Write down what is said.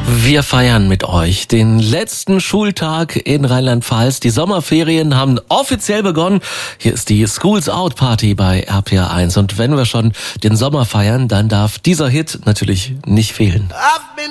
Wir feiern mit euch den letzten Schultag in Rheinland-Pfalz. Die Sommerferien haben offiziell begonnen. Hier ist die Schools Out Party bei RPR1. Und wenn wir schon den Sommer feiern, dann darf dieser Hit natürlich nicht fehlen.